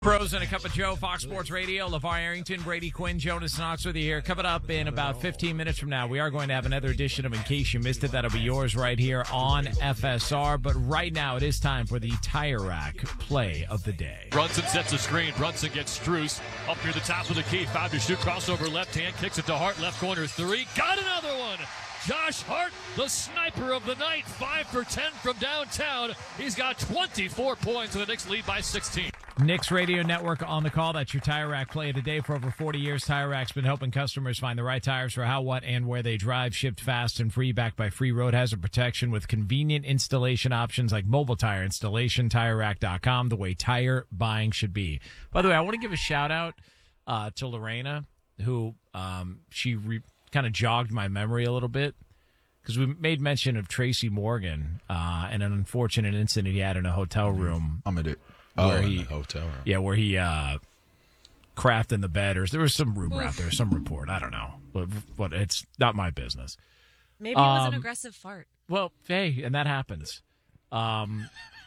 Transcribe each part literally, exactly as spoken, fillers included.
Pros and a Cup of Joe, Fox Sports Radio. LeVar Arrington, Brady Quinn, Jonas Knox with you here. Coming up in about fifteen minutes from now, we are going to have another edition of In Case You Missed It. That'll be yours right here on F S R. But right now, it is time for the Tire Rack play of the day. Brunson sets the screen. Brunson gets Strus up near the top of the key. Five to shoot. Crossover left hand. Kicks it to Hart. Left corner three. Got another one. Josh Hart, the sniper of the night. Five for ten from downtown. He's got twenty-four points, and the Knicks lead by sixteen. Knicks Radio Network on the call. That's your Tire Rack play of the day. For over forty years, Tire Rack's been helping customers find the right tires for how, what, and where they drive. Shipped fast and free, backed by free road hazard protection with convenient installation options like mobile tire installation. Tire Rack dot com, the way tire buying should be. By the way, I want to give a shout-out uh, to Lorena, who um, she re- kind of jogged my memory a little bit, because we made mention of Tracy Morgan uh, and an unfortunate incident he had in a hotel room. I'm at it. Where oh, he, in the hotel room. Yeah, where he uh, crapped in the bed, or there was some rumor out there, some report. I don't know, but, but it's not my business. Maybe it was Um, an aggressive fart. Well, hey, and that happens. Um,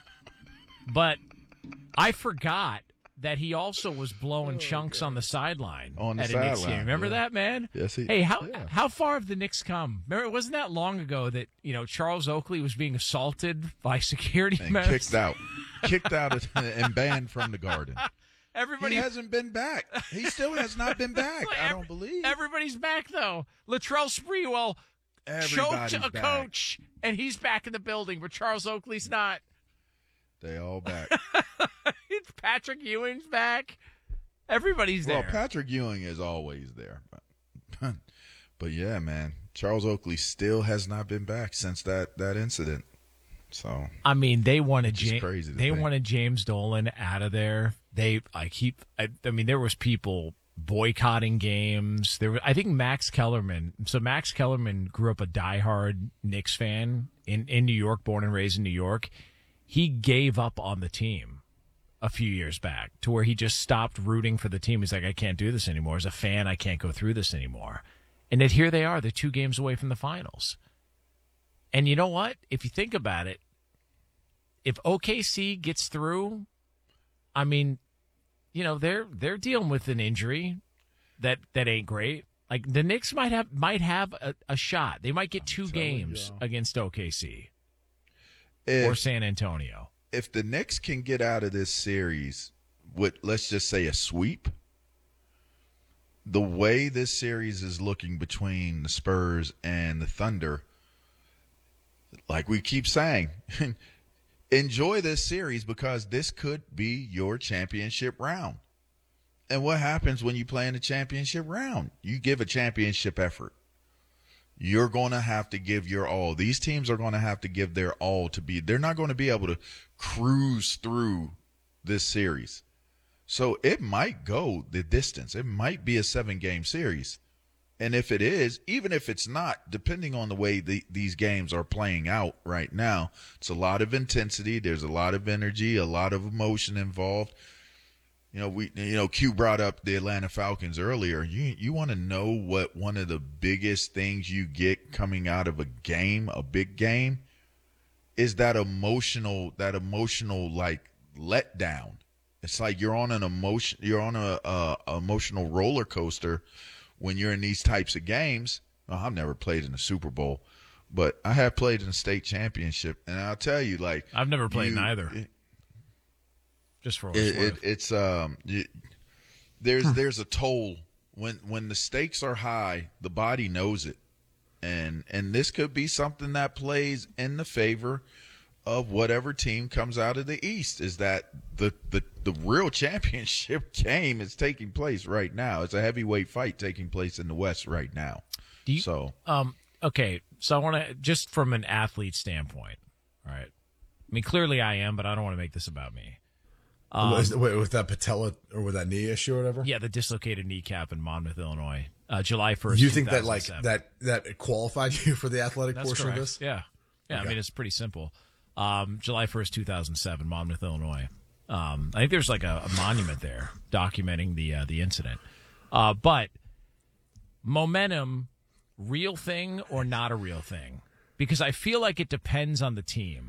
but I forgot that he also was blowing chunks on the sideline On the at a Knicks sideline, game. Remember yeah. that, man? Yes, he- Hey, how yeah. how far have the Knicks come? Remember, it wasn't that long ago that, you know, Charles Oakley was being assaulted by security And members. kicked out. Kicked out and banned from the Garden. Everybody He hasn't been back. He still has not been back. I don't believe. Everybody's back, though. Latrell Sprewell choked Everybody's a back. coach, and he's back in the building, but Charles Oakley's not. They all back. Patrick Ewing's back. Everybody's there. Well, Patrick Ewing is always there. But, but yeah, man, Charles Oakley still has not been back since that, that incident. So I mean, they wanted Which is James. crazy to They think. wanted James Dolan out of there. They like he. I, I mean, there was people boycotting games. There, were, I think Max Kellerman. So Max Kellerman grew up a diehard Knicks fan in in New York, born and raised in New York. He gave up on the team a few years back to where he just stopped rooting for the team. He's like, I can't do this anymore. As a fan, I can't go through this anymore. And yet here they are. They're two games away from the finals. And you know what? If you think about it, if O K C gets through, I mean, you know, they're they're dealing with an injury that, that ain't great. Like the Knicks might have might have a, a shot. They might get two games you. against O K C if, or San Antonio. if the Knicks can get out of this series with, let's just say, a sweep, the way this series is looking between the Spurs and the Thunder, like we keep saying, enjoy this series because this could be your championship round. And what happens when you play in the championship round? You give a championship effort. You're going to have to give your all. These teams are going to have to give their all to be. They're not going to be able to cruise through this series. So it might go the distance. It might be a seven-game series. And if it is, even if it's not, depending on the way the, these games are playing out right now, it's a lot of intensity. There's a lot of energy, a lot of emotion involved. You know, we, you know, Q brought up the Atlanta Falcons earlier. You, you want to know what one of the biggest things you get coming out of a game, a big game, is that emotional, that emotional like letdown. It's like you're on an emotion, you're on a, a emotional roller coaster when you're in these types of games. Well, I've never played in a Super Bowl, but I have played in a state championship, and I'll tell you, like I've never played you, neither. It, Just for what it, it's it, worth. it's um, it, there's there's a toll when when the stakes are high. The body knows it, and and this could be something that plays in the favor of whatever team comes out of the East. Is that the the the real championship game is taking place right now? It's a heavyweight fight taking place in the West right now. Do you, so um, okay, so I want to, just from an athlete standpoint, all right? I mean, clearly I am, but I don't want to make this about me. Um, Wait, with that patella or with that knee issue or whatever? Yeah, the dislocated kneecap in Monmouth, Illinois, uh, July first. Do you think that like that that qualified you for the athletic That's portion correct. of this? Yeah, yeah. Okay. I mean, it's pretty simple. Um, July first, two thousand seven, Monmouth, Illinois. Um, I think there's like a, a monument there documenting the uh, the incident. Uh, but momentum, real thing or not a real thing? Because I feel like it depends on the team.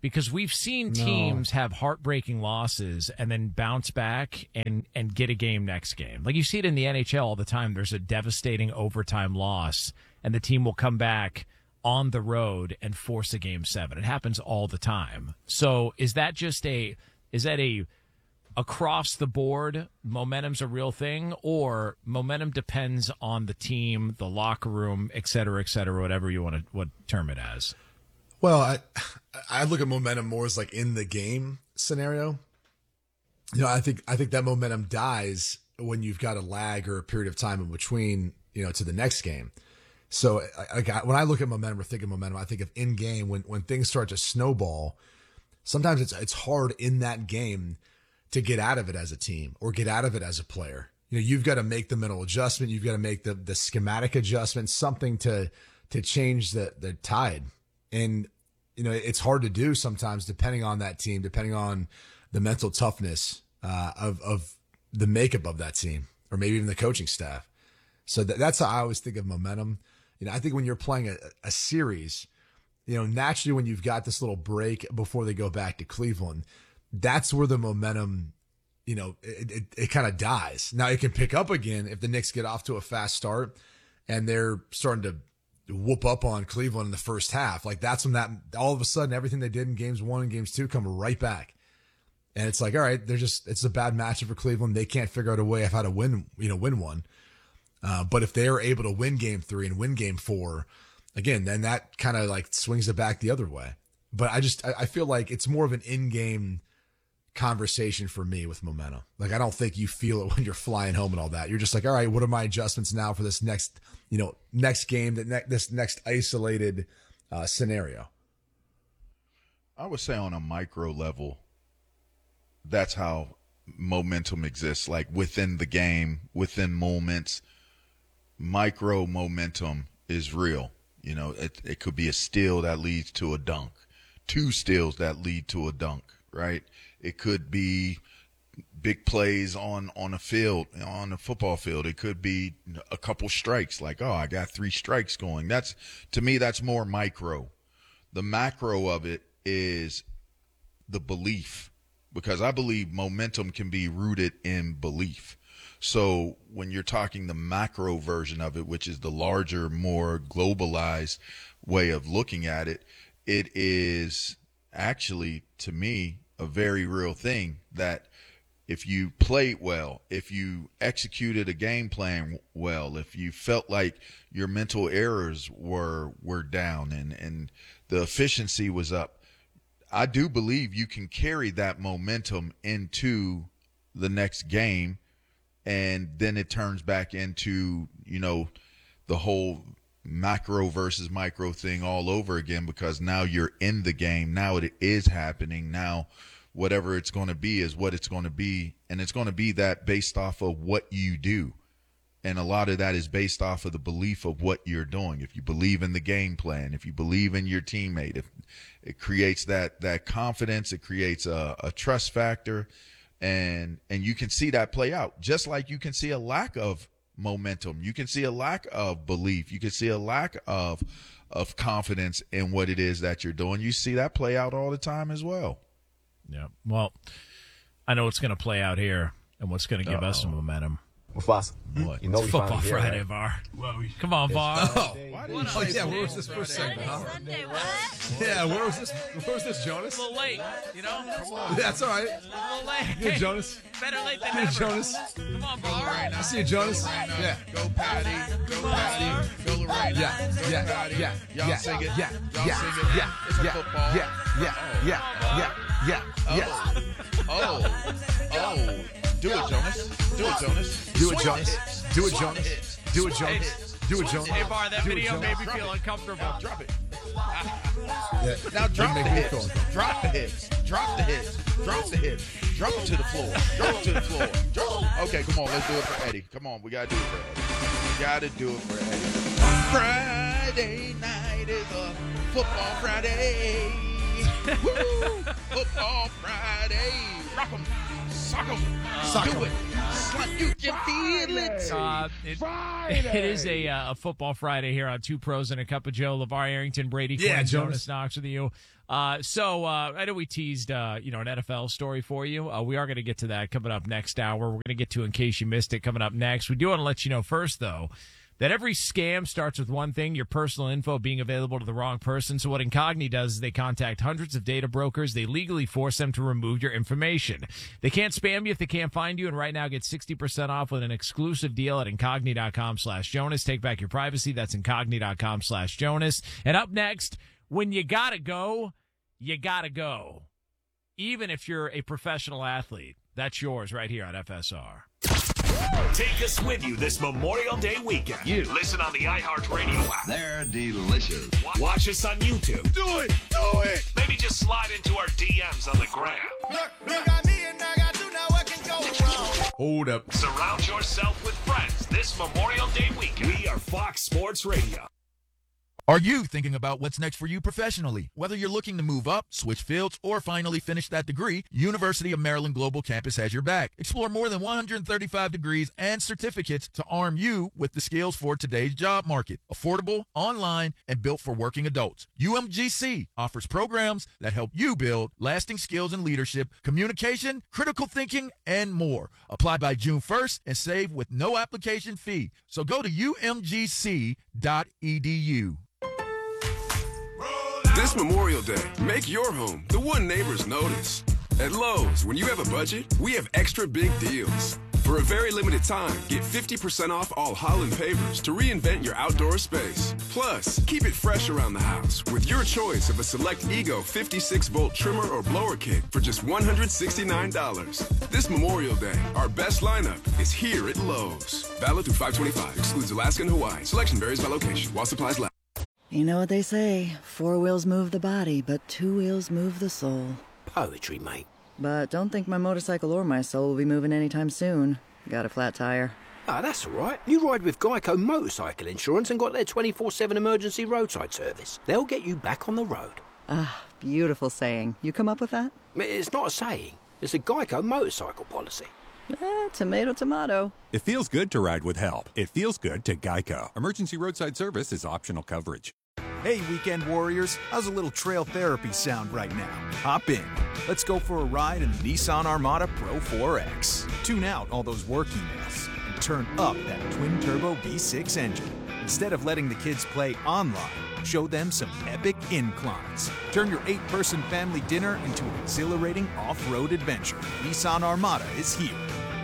because we've seen teams no. have heartbreaking losses and then bounce back and, and get a game next game. Like you see it in the N H L all the time. There's a devastating overtime loss, and the team will come back on the road and force a game seven. It happens all the time. So is that just a is that a across the board momentum's a real thing, or momentum depends on the team, the locker room, et cetera, et cetera, whatever you want to what term it as? Well, I I look at momentum more as like in the game scenario. You know, I think I think that momentum dies when you've got a lag or a period of time in between, you know, to the next game. So I, I, when I look at momentum or think of momentum, I think of in game when, when things start to snowball. Sometimes it's it's hard in that game to get out of it as a team or get out of it as a player. You know, you've got to make the mental adjustment. You've got to make the the schematic adjustment, something to to change the the tide. And you know, it's hard to do sometimes, depending on that team, depending on the mental toughness uh, of of the makeup of that team, or maybe even the coaching staff. So that, that's how I always think of momentum. You know, I think when you're playing a, a series, you know, naturally when you've got this little break before they go back to Cleveland, that's where the momentum, you know, it, it, it kind of dies. Now it can pick up again if the Knicks get off to a fast start and they're starting to whoop up on Cleveland in the first half. Like that's when that all of a sudden everything they did in games one and games two come right back. And it's like, all right, they're just, it's a bad matchup for Cleveland. They can't figure out a way of how to win, you know, win one. Uh, but if they are able to win game three and win game four, again, then that kind of like swings it back the other way. But I just, I, I feel like it's more of an in-game conversation for me with momentum. Like, I don't think you feel it when you're flying home and all that. You're just like, all right, what are my adjustments now for this next, you know, next game, that ne- this next isolated uh, scenario? I would say on a micro level, that's how momentum exists, like within the game, within moments. Micro momentum is real. You know, it, it could be a steal that leads to a dunk, two steals that lead to a dunk, right? It could be big plays on, on a field, on a football field. It could be a couple strikes, like, oh, I got three strikes going. That's, to me, that's more micro. The macro of it is the belief, because I believe momentum can be rooted in belief. So when you're talking the macro version of it, which is the larger, more globalized way of looking at it, it is actually, to me, a very real thing that if you played well, if you executed a game plan well, if you felt like your mental errors were were down and, and the efficiency was up, I do believe you can carry that momentum into the next game. And then it turns back into, you know, the whole macro versus micro thing all over again, because now you're in the game. Now it is happening. Now whatever it's going to be is what it's going to be. And it's going to be that based off of what you do. And a lot of that is based off of the belief of what you're doing. If you believe in the game plan, if you believe in your teammate, if it creates that, that confidence, it creates a, a trust factor. And and you can see that play out, just like you can see a lack of momentum. You can see a lack of belief. You can see a lack of of confidence in what it is that you're doing. You see that play out all the time as well. Yeah. Well, I know what's going to play out here and what's going to give Uh-oh. us some momentum. Mufasa, what? You know it's we Football Friday, here, right? Var. Well, we, Come on, Var. Oh, why did oh yeah, where was this first segment? Huh? Sunday, what? Yeah, where was this? Where was this, Jonas? A little late, you know. Come on. That's all right. A little late. Good, Jonas. Better late than Good, never. Jonas. Come on, Var. I see you, Jonas. Yeah. Go Patty. Go Patty. Go Lorraine. Yeah. Go Yeah. Patty. Yeah. Y'all yeah. sing it. Yeah. Y'all yeah. sing it. Yeah. It's a yeah. football. Yeah. Yeah. Yeah. Yeah. Yeah. Yeah. Oh. Oh. Do it, Jonas. Do it, Jonas. Do it, Swing Jonas. hits. Do it, Swing Jonas. hits. Do it, Swing Jonas. hits. Do it, Swing Jonas. Hey, hits. Var, that Do it, video Jonas. made me Drop feel it. uncomfortable. Now drop it. Yeah. Now drop the Make me hits. feel uncomfortable. Drop the hits. Drop the hits. Drop the hits. Drop it to the floor. Drop it to the floor. Drop. Okay, come on. Let's do it for Eddie. Come on. We got to do it for Eddie. We got to do it for Eddie. Friday night is a football Friday. Woo! Football Friday. Rock 'em. Sock 'em. Sock do 'em. it. Slap You can feel it. Uh, it, it is a, uh, a football Friday here on Two Pros and a Cup of Joe. LeVar Arrington, Brady Yeah, Quinn, Jonas. Jonas Knox with you. Uh, so uh, I know we teased uh, you know an N F L story for you. Uh, we are going to get to that coming up next hour. We're going to get to In Case You Missed It coming up next. We do want to let you know first, though, that every scam starts with one thing, your personal info being available to the wrong person. So what Incogni does is they contact hundreds of data brokers. They legally force them to remove your information. They can't spam you if they can't find you. And right now, get sixty percent off with an exclusive deal at Incogni.com slash Jonas. Take back your privacy. That's Incogni.com slash Jonas. And up next, when you gotta go, you gotta go. Even if you're a professional athlete, that's yours right here on F S R. Take us with you this Memorial Day weekend. You listen on the iHeartRadio app. They're delicious. Watch us on YouTube. Do it! Do it! Maybe just slide into our D Ms on the gram. Look, look at me and I got you, now what can go wrong? Hold up. Surround yourself with friends this Memorial Day weekend. We are Fox Sports Radio. Are you thinking about what's next for you professionally? Whether you're looking to move up, switch fields, or finally finish that degree, University of Maryland Global Campus has your back. Explore more than one hundred thirty-five degrees and certificates to arm you with the skills for today's job market. Affordable, online, and built for working adults. U M G C offers programs that help you build lasting skills in leadership, communication, critical thinking, and more. Apply by June first and save with no application fee. So go to U M G C dot E D U. This Memorial Day, make your home the one neighbors notice. At Lowe's, when you have a budget, we have extra big deals. For a very limited time, get fifty percent off all Holland pavers to reinvent your outdoor space. Plus, keep it fresh around the house with your choice of a select Ego fifty-six volt trimmer or blower kit for just one hundred sixty-nine dollars. This Memorial Day, our best lineup is here at Lowe's. Valid through five twenty-five, excludes Alaska and Hawaii. Selection varies by location while supplies last. You know what they say, four wheels move the body, but two wheels move the soul. Poetry, mate. But don't think my motorcycle or my soul will be moving anytime soon. Got a flat tire. Ah, that's all right. You ride with Geico Motorcycle Insurance and got their twenty-four seven emergency roadside service. They'll get you back on the road. Ah, beautiful saying. You come up with that? It's not a saying. It's a Geico motorcycle policy. Eh, tomato, tomato. It feels good to ride with help. It feels good to Geico. Emergency roadside service is optional coverage. Hey, weekend warriors, how's a little trail therapy sound right now? Hop in. Let's go for a ride in the Nissan Armada Pro four X. Tune out all those work emails and turn up that twin-turbo V six engine. Instead of letting the kids play online, show them some epic inclines. Turn your eight-person family dinner into an exhilarating off-road adventure. Nissan Armada is here.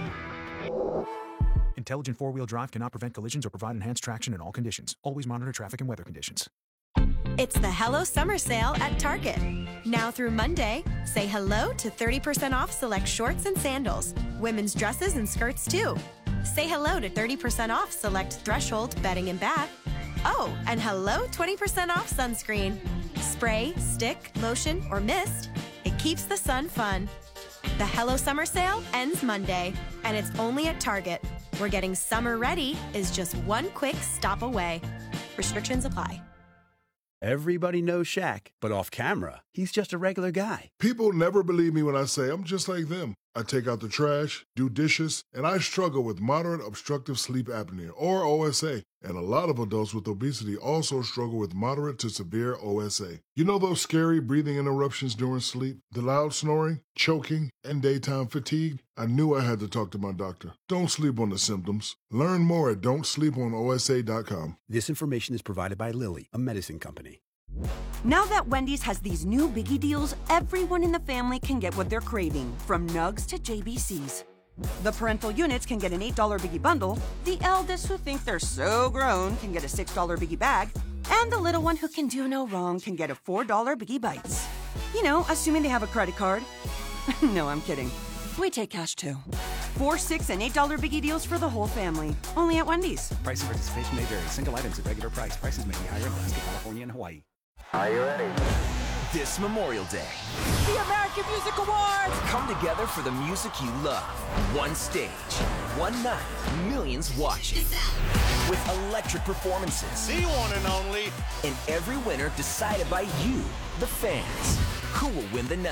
Intelligent four-wheel drive cannot prevent collisions or provide enhanced traction in all conditions. Always monitor traffic and weather conditions. It's the Hello Summer Sale at Target. Now through Monday, say hello to thirty percent off select shorts and sandals, women's dresses and skirts too. Say hello to thirty percent off select Threshold bedding and bath. Oh, and hello twenty percent off sunscreen. Spray, stick, lotion, or mist. It keeps the sun fun. The Hello Summer Sale ends Monday, and it's only at Target, where getting summer ready is just one quick stop away. Restrictions apply. Everybody knows Shaq, but off camera, he's just a regular guy. People never believe me when I say I'm just like them. I take out the trash, do dishes, and I struggle with moderate obstructive sleep apnea, or O S A. And a lot of adults with obesity also struggle with moderate to severe O S A. You know those scary breathing interruptions during sleep, the loud snoring, choking, and daytime fatigue? I knew I had to talk to my doctor. Don't sleep on the symptoms. Learn more at don't sleep on O S A dot com. This information is provided by Lilly, a medicine company. Now that Wendy's has these new biggie deals, everyone in the family can get what they're craving, from nugs to J B Cs. The parental units can get an eight dollar biggie bundle, the eldest who think they're so grown can get a six dollar biggie bag, and the little one who can do no wrong can get a four dollar biggie bites. You know, assuming they have a credit card. No, I'm kidding. We take cash too. Four, six, and eight dollar biggie deals for the whole family. Only at Wendy's. Price and participation may vary. Single items at regular price. Prices may be higher in Alaska, California, and Hawaii. Are you ready? This Memorial Day, The American Music Awards! come together for the music you love. One stage, one night, millions watching. With electric performances. The one and only. And every winner decided by you, the fans. Who will win the night?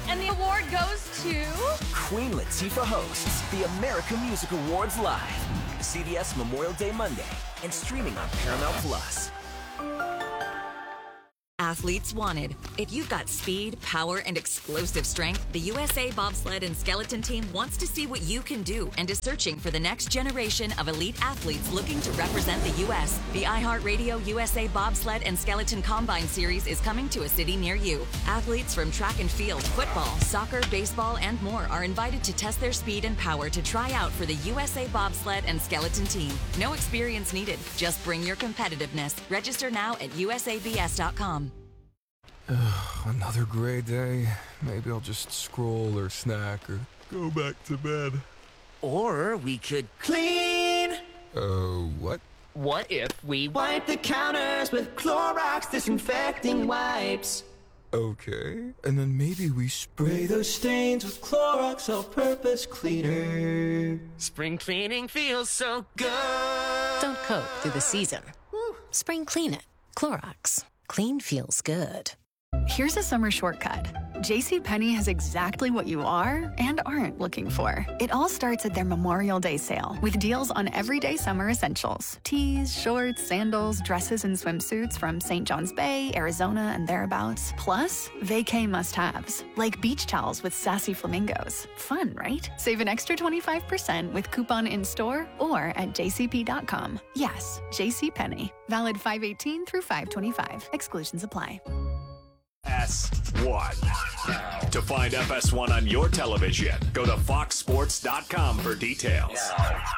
And the award goes to... Queen Latifah hosts the America Music Awards live. C B S Memorial Day Monday and streaming on Paramount Plus. Athletes wanted. If you've got speed, power, and explosive strength, the U S A Bobsled and Skeleton Team wants to see what you can do and is searching for the next generation of elite athletes looking to represent the U S The iHeartRadio U S A Bobsled and Skeleton Combine Series is coming to a city near you. Athletes from track and field, football, soccer, baseball, and more are invited to test their speed and power to try out for the U S A Bobsled and Skeleton Team. No experience needed. Just bring your competitiveness. Register now at U S A B S dot com. Another gray day. Maybe I'll just scroll or snack or go back to bed. Or we could clean. Uh, what? What if we wipe the counters with Clorox disinfecting wipes? Okay. And then maybe we spray those stains with Clorox all-purpose cleaner. Spring cleaning feels so good. Don't cope through the season. Woo. Spring clean it. Clorox. Clean feels good. Here's a summer shortcut. JCPenney has exactly what you are and aren't looking for. It all starts at their Memorial Day sale with deals on everyday summer essentials. Tees, shorts, sandals, dresses, and swimsuits from Saint John's Bay, Arizona, and thereabouts. Plus, vacay must-haves, like beach towels with sassy flamingos. Fun, right? Save an extra twenty-five percent with coupon in-store or at j c p dot com. Yes, JCPenney. Valid five eighteen through five twenty-five. Exclusions apply. S one. To find F S one on your television, go to fox sports dot com for details.